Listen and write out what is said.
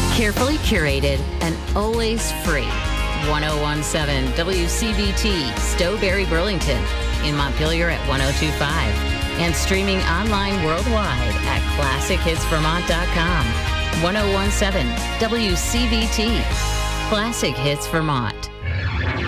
Carefully curated and always free. 1017 WCVT, Stowberry, Burlington, in Montpelier at 1025, and streaming online worldwide at ClassicHitsVermont.com. 1017 WCVT, Classic Hits Vermont.